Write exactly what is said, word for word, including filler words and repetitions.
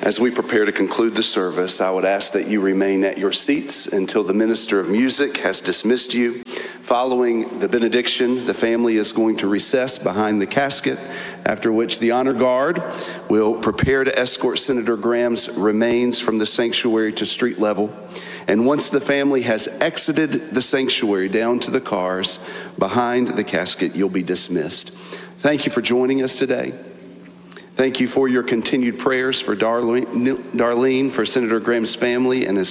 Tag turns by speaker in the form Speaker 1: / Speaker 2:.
Speaker 1: As we prepare to conclude the service, I would ask that you remain at your seats until the minister of music has dismissed you. Following the benediction, the family is going to recess behind the casket, after which the honor guard will prepare to escort Senator Graham's remains from the sanctuary to street level. And once the family has exited the sanctuary down to the cars behind the casket, you'll be dismissed. Thank you for joining us today. Thank you for your continued prayers for Darlene, Darlene, for Senator Graham's family and his